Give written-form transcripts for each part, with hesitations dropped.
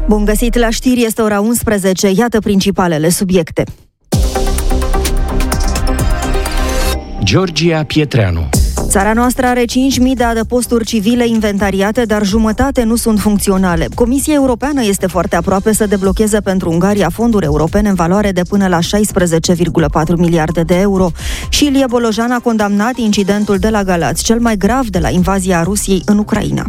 Bun găsit la știri, este ora 11, iată principalele subiecte. Georgia Pietreanu. Țara noastră are 5.000 de adăposturi civile inventariate, dar jumătate nu sunt funcționale. Comisia Europeană este foarte aproape să deblocheze pentru Ungaria fonduri europene în valoare de până la 16,4 miliarde de euro. Și Ilie Bolojan a condamnat incidentul de la Galați, cel mai grav de la invazia Rusiei în Ucraina.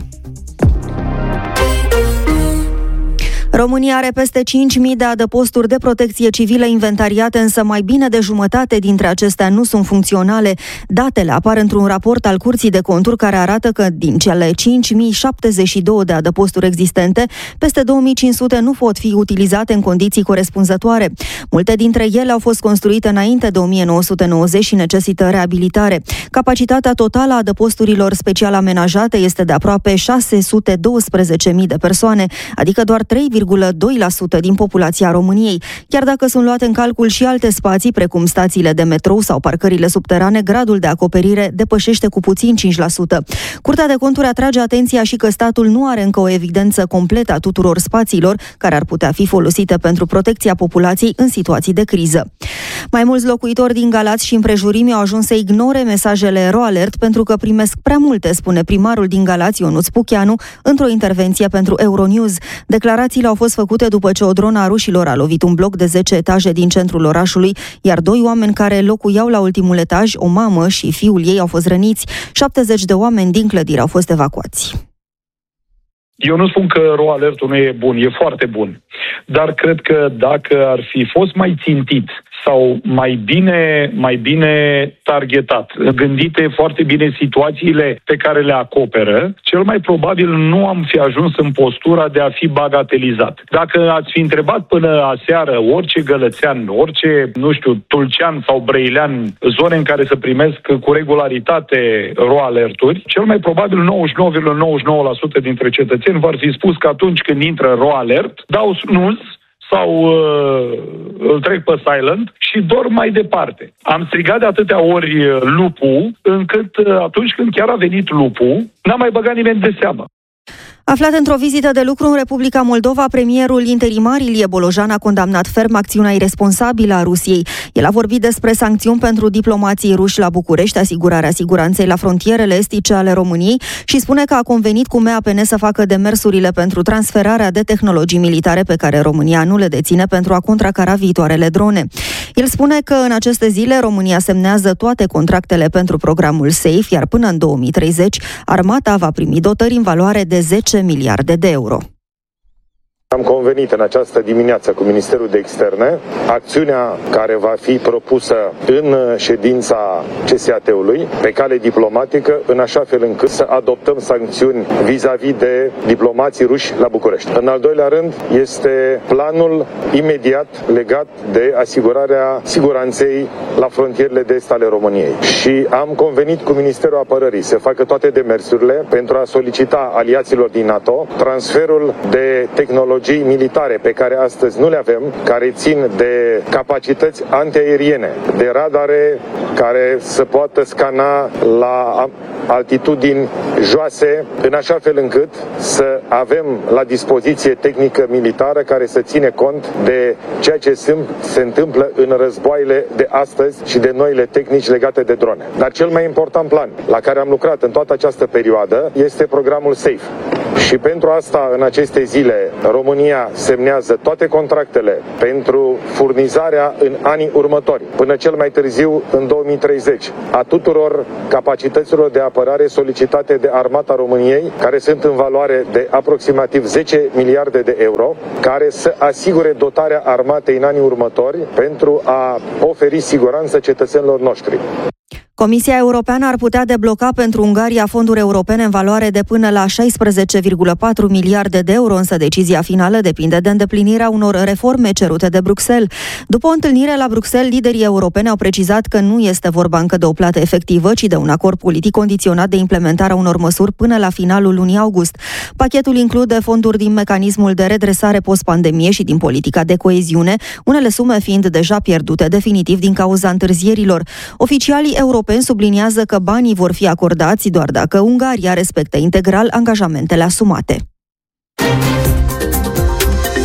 România are peste 5.000 de adăposturi de protecție civilă inventariate, însă mai bine de jumătate dintre acestea nu sunt funcționale. Datele apar într-un raport al Curții de Conturi care arată că din cele 5.072 de adăposturi existente, peste 2.500 nu pot fi utilizate în condiții corespunzătoare. Multe dintre ele au fost construite înainte de 1990 și necesită reabilitare. Capacitatea totală a adăposturilor special amenajate este de aproape 612.000 de persoane, adică doar 3,2% din populația României. Chiar dacă sunt luate în calcul și alte spații, precum stațiile de metrou sau parcările subterane, gradul de acoperire depășește cu puțin 5%. Curtea de Conturi atrage atenția și că statul nu are încă o evidență completă a tuturor spațiilor care ar putea fi folosite pentru protecția populației în situații de criză. Mai mulți locuitori din Galați și împrejurimi au ajuns să ignore mesajele RoAlert pentru că primesc prea multe, spune primarul din Galați, Ionuț Pucheanu, într-o intervenție pentru Euronews. Declarațiile au fost făcute după ce o dronă a rușilor a lovit un bloc de 10 etaje din centrul orașului, iar 2 oameni care locuiau la ultimul etaj, o mamă și fiul ei, au fost răniți. 70 de oameni din clădire au fost evacuați. Eu nu spun că RoAlert-ul nu e bun, e foarte bun. Dar cred că dacă ar fi fost mai țintit sau mai bine targetat, gândite foarte bine situațiile pe care le acoperă, cel mai probabil nu am fi ajuns în postura de a fi bagatelizat. Dacă ați fi întrebat până aseară orice gălățean, orice, tulcean sau brăilean, zone în care să primesc cu regularitate RoAlert-uri, cel mai probabil 99,99% dintre cetățeni v-ar fi spus că atunci când intră RoAlert, dau snooze sau îl trec pe silent și dorm mai departe. Am strigat de atâtea ori lupul, încât atunci când chiar a venit lupul, n-a mai băgat nimeni de seamă. Aflat într-o vizită de lucru în Republica Moldova, premierul interimar Ilie Bolojan a condamnat ferm acțiunea iresponsabilă a Rusiei. El a vorbit despre sancțiuni pentru diplomații ruși la București, asigurarea siguranței la frontierele estice ale României și spune că a convenit cu MAPN să facă demersurile pentru transferarea de tehnologii militare pe care România nu le deține pentru a contracara viitoarele drone. El spune că în aceste zile România semnează toate contractele pentru programul SAFE, iar până în 2030 armata va primi dotări în valoare de 10 miliarde de euro. Am convenit în această dimineață cu Ministerul de Externe acțiunea care va fi propusă în ședința CSAT-ului pe cale diplomatică, în așa fel încât să adoptăm sancțiuni vis-a-vis de diplomații ruși la București. În al doilea rând este planul imediat legat de asigurarea siguranței la frontierele de est ale României. Și am convenit cu Ministerul Apărării să facă toate demersurile pentru a solicita aliaților din NATO transferul de tehnologii militare pe care astăzi nu le avem, care țin de capacități antiaeriene, de radare care să poată scana la altitudini joase, în așa fel încât să avem la dispoziție tehnică militară care să ține cont de ceea ce se întâmplă în războaiele de astăzi și de noile tehnici legate de drone. Dar cel mai important plan la care am lucrat în toată această perioadă este programul SAFE. Și pentru asta, în aceste zile, România semnează toate contractele pentru furnizarea în anii următori, până cel mai târziu în 2030, a tuturor capacităților de apărare solicitate de Armata României, care sunt în valoare de aproximativ 10 miliarde de euro, care să asigure dotarea armatei în anii următori pentru a oferi siguranță cetățenilor noștri. Comisia Europeană ar putea debloca pentru Ungaria fonduri europene în valoare de până la 16,4 miliarde de euro, însă decizia finală depinde de îndeplinirea unor reforme cerute de Bruxelles. După o întâlnire la Bruxelles, liderii europeni au precizat că nu este vorba încă de o plată efectivă, ci de un acord politic condiționat de implementarea unor măsuri până la finalul lunii august. Pachetul include fonduri din mecanismul de redresare post-pandemie și din politica de coeziune, unele sume fiind deja pierdute definitiv din cauza întârzierilor. Oficialii europeni subliniază că banii vor fi acordați doar dacă Ungaria respectă integral angajamentele asumate.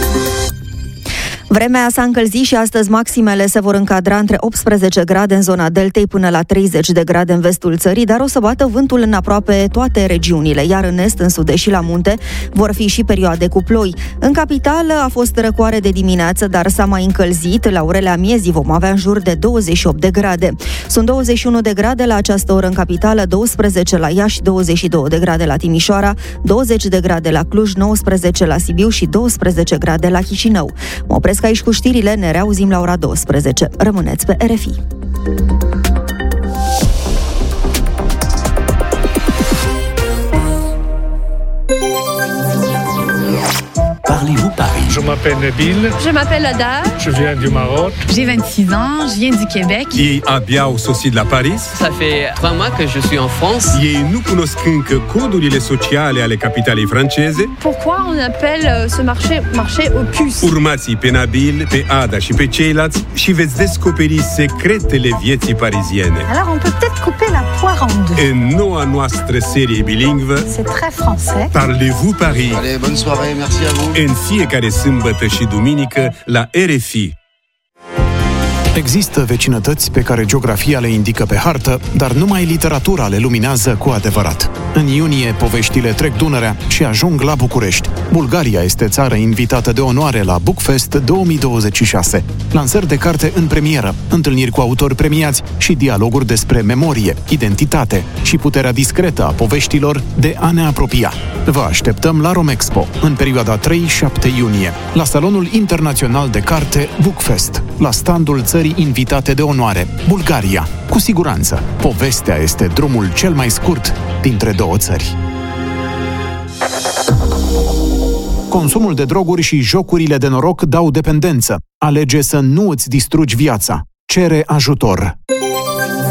Vremea s-a încălzit și astăzi maximele se vor încadra între 18 grade în zona deltei până la 30 de grade în vestul țării, dar o să bată vântul în aproape toate regiunile, iar în est, în sud și la munte vor fi și perioade cu ploi. În capitală a fost răcoare de dimineață, dar s-a mai încălzit. La orele amiezii vom avea în jur de 28 de grade. Sunt 21 de grade la această oră în capitală, 12 la Iași, 22 de grade la Timișoara, 20 de grade la Cluj, 19 la Sibiu și 12 grade la Chișinău. Mă opresc aici cu știrile, ne reauzim la ora 12. Rămâneți pe RFI. Parlez-vous Paris? Je m'appelle Nabil. Je m'appelle Ada. Je viens du Maroc. J'ai 26 ans, je viens du Québec. Ei abia au sosit la Paris. Ça fait 3 mois que je suis en France. Ei nu cunosc încă codurile sociale ale capitalei franceze. Pourquoi on appelle ce marché aux puces? Urmați-i pe Nabil, pe Ada și pe ceilalți și veți descoperi secretele vieții pariziene. Alors on peut peut-être couper la poire en deux. În noua noastră serie bilingvă, C'est très français. Parlez-vous Paris? Allez, bonne soirée, merci à vous. În fiecare sâmbătă și duminică la RFI. Există vecinătăți pe care geografia le indică pe hartă, dar numai literatura le luminează cu adevărat. În iunie, poveștile trec Dunărea și ajung la București. Bulgaria este țară invitată de onoare la Bookfest 2026. Lansări de carte în premieră, întâlniri cu autori premiați și dialoguri despre memorie, identitate și puterea discretă a poveștilor de a ne apropia. Vă așteptăm la Romexpo, în perioada 3-7 iunie, la Salonul Internațional de Carte Bookfest, la standul țării invitate de onoare, Bulgaria. Cu siguranță, povestea este drumul cel mai scurt dintre două țări. Consumul de droguri și jocurile de noroc dau dependență. Alege să nu îți distrugi viața. Cere ajutor.